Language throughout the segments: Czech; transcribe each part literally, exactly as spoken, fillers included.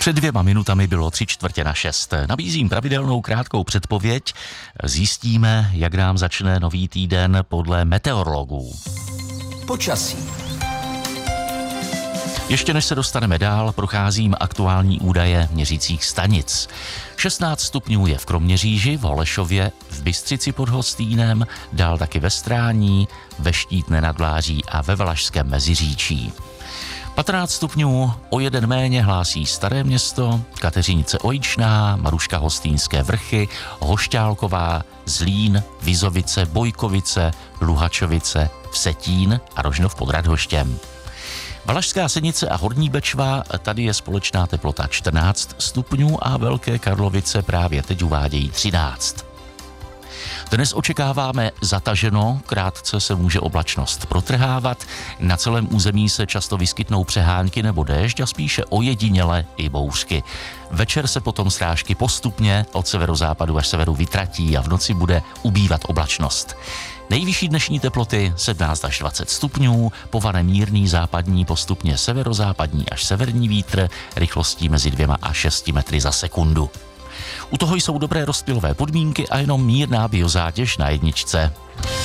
Před dvěma minutami bylo tři čtvrtě na šest. Nabízím pravidelnou krátkou předpověď. Zjistíme, jak nám začne nový týden podle meteorologů. Počasí. Ještě než se dostaneme dál, procházím aktuální údaje měřících stanic. šestnáct stupňů je v Kroměříži, v Holešově, v Bystřici pod Hostýnem, dál taky ve Strání, ve Štítné nad Vláří a ve Valašském Meziříčí. patnáct stupňů, o jeden méně hlásí Staré Město, Kateřinice Ojičná, Maruška Hostýnské Vrchy, Hošťálková, Zlín, Vizovice, Bojkovice, Luhačovice, Vsetín a Rožnov pod Radhoštěm. Valašská Senice a Horní Bečva, tady je společná teplota čtrnáct stupňů a Velké Karlovice právě teď uvádějí třináct. Dnes očekáváme zataženo, krátce se může oblačnost protrhávat, na celém území se často vyskytnou přehánky nebo déšť a spíše ojediněle i bouřky. Večer se potom srážky postupně od severozápadu až severu vytratí a v noci bude ubývat oblačnost. Nejvyšší dnešní teploty sedmnáct až dvacet stupňů, povane mírný západní, postupně severozápadní až severní vítr, rychlostí mezi dvěma a šesti metry za sekundu. U toho jsou dobré rozptylové podmínky a jenom mírná biozátěž na jedničce.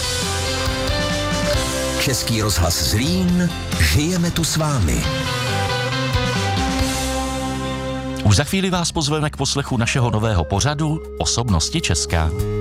Český rozhlas Zlín, žijeme tu s vámi. Už za chvíli vás pozveme k poslechu našeho nového pořadu Osobnosti Česka.